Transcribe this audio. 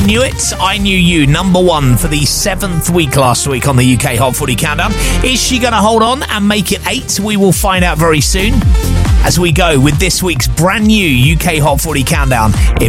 Knew It, I Knew You, number 1 for the 7th week last week on the UK Hot 40 Countdown. Is she going to hold on and make it 8? We will find out very soon as we go with this week's brand new UK Hot 40 Countdown. It